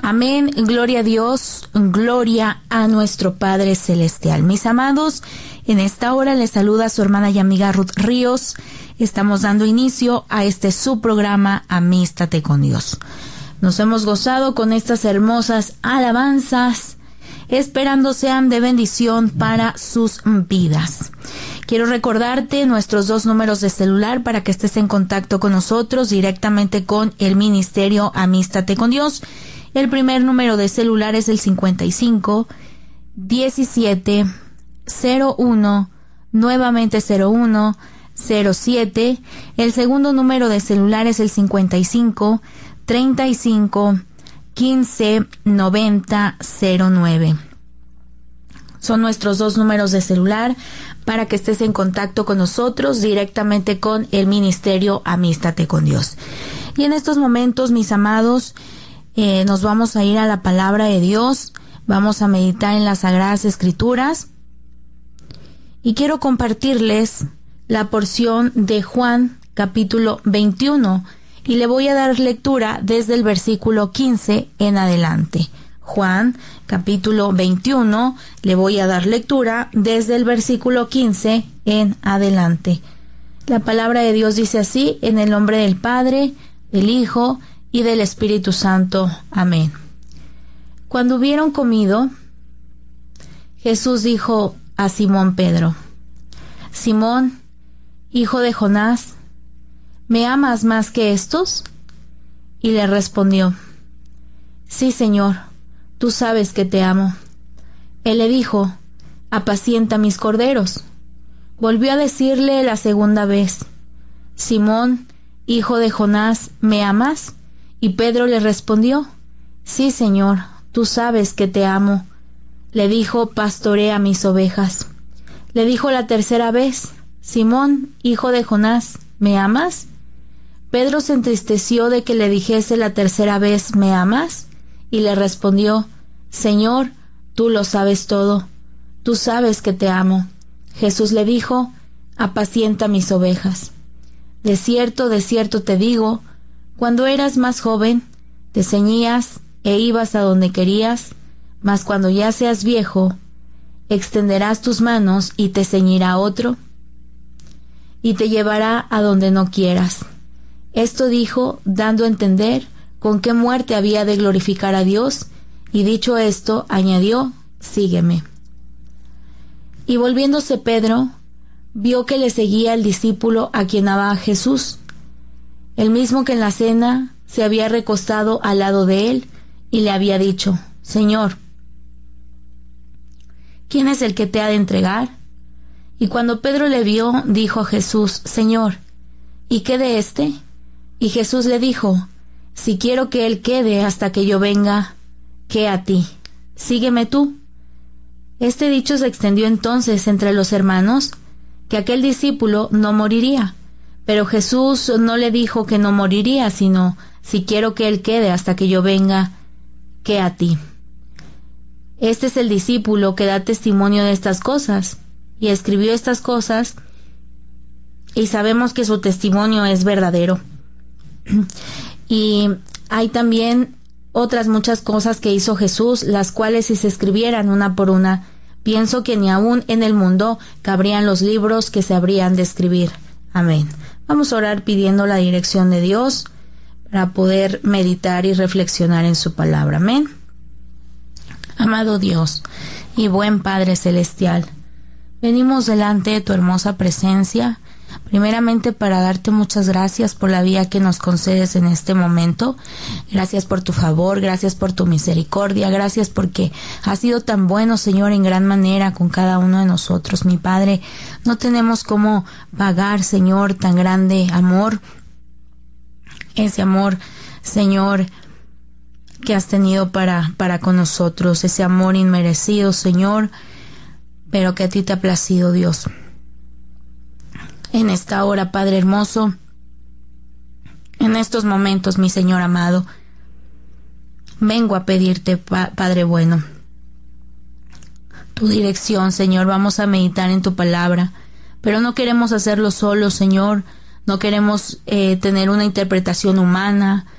Amén. Gloria a Dios, gloria a nuestro Padre Celestial. Mis amados, en esta hora les saluda su hermana y amiga Ruth Ríos. Estamos dando inicio a este su programa Amístate con Dios. Nos hemos gozado con estas hermosas alabanzas, esperando sean de bendición para sus vidas. Quiero recordarte nuestros 2 números de celular para que estés en contacto con nosotros directamente con el Ministerio Amístate con Dios. El primer número de celular es el 55 17 01, nuevamente 01 07. El segundo número de celular es el 55 35 15 90 09. Son nuestros 2 números de celular para que estés en contacto con nosotros directamente con el Ministerio Amístate con Dios. Y en estos momentos, mis amados, nos vamos a ir a la palabra de Dios. Vamos a meditar en las Sagradas Escrituras. Y quiero compartirles la porción de Juan, capítulo 21. Y le voy a dar lectura desde el versículo 15 en adelante. Juan, capítulo 21, le voy a dar lectura desde el versículo 15 en adelante. La palabra de Dios dice así: en el nombre del Padre, del Hijo y del Espíritu Santo. Amén. Cuando hubieron comido, Jesús dijo a Simón Pedro: Simón, hijo de Jonás, ¿me amas más que estos? Y le respondió: Sí, Señor, tú sabes que te amo. Él le dijo: apacienta mis corderos. Volvió a decirle la segunda vez: Simón, hijo de Jonás, ¿me amas? Y Pedro le respondió: Sí, Señor, tú sabes que te amo. Le dijo: pastorea mis ovejas. Le dijo la tercera vez: Simón, hijo de Jonás, ¿me amas? Pedro se entristeció de que le dijese la tercera vez: ¿me amas? Y le respondió: Señor, tú lo sabes todo. Tú sabes que te amo. Jesús le dijo: apacienta mis ovejas. De cierto te digo, cuando eras más joven, te ceñías e ibas a donde querías, mas cuando ya seas viejo, extenderás tus manos y te ceñirá otro, y te llevará a donde no quieras. Esto dijo, dando a entender con qué muerte había de glorificar a Dios, y dicho esto, añadió: sígueme. Y volviéndose Pedro, vio que le seguía el discípulo a quien amaba a Jesús, el mismo que en la cena se había recostado al lado de él, y le había dicho: Señor, ¿quién es el que te ha de entregar? Y cuando Pedro le vio, dijo a Jesús: Señor, ¿y qué de éste? Y Jesús le dijo: si quiero que él quede hasta que yo venga, ¿qué a ti? Sígueme tú. Este dicho se extendió entonces entre los hermanos, que aquel discípulo no moriría. Pero Jesús no le dijo que no moriría, sino: si quiero que él quede hasta que yo venga, ¿qué a ti? Este es el discípulo que da testimonio de estas cosas, y escribió estas cosas, y sabemos que su testimonio es verdadero. Y hay también otras muchas cosas que hizo Jesús, las cuales si se escribieran una por una, pienso que ni aún en el mundo cabrían los libros que se habrían de escribir. Amén. Vamos a orar pidiendo la dirección de Dios para poder meditar y reflexionar en su palabra. Amén. Amado Dios y buen Padre Celestial, venimos delante de tu hermosa presencia, primeramente para darte muchas gracias por la vida que nos concedes en este momento. Gracias por tu favor, gracias por tu misericordia, gracias porque has sido tan bueno, Señor, en gran manera con cada uno de nosotros. Mi Padre, no tenemos cómo pagar, Señor, tan grande amor, ese amor, Señor, que has tenido para con nosotros, ese amor inmerecido, Señor, pero que a ti te ha placido, Dios. En esta hora, Padre hermoso, en estos momentos, mi Señor amado, vengo a pedirte, Padre bueno, tu dirección, Señor. Vamos a meditar en tu palabra, pero no queremos hacerlo solos, Señor. No queremos tener una interpretación humana,